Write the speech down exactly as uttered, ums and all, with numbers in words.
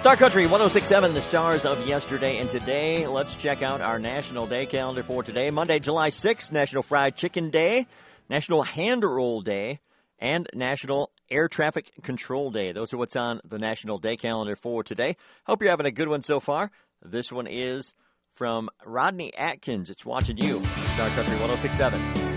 Star Country one oh six point seven, the stars of yesterday and today. Let's check out our National Day calendar for today. Monday, July sixth, National Fried Chicken Day, National Hand Roll Day, and National Air Traffic Control Day. Those are what's on the National Day calendar for today. Hope you're having a good one so far. This one is from Rodney Atkins. It's watching you. Star Country one oh six point seven.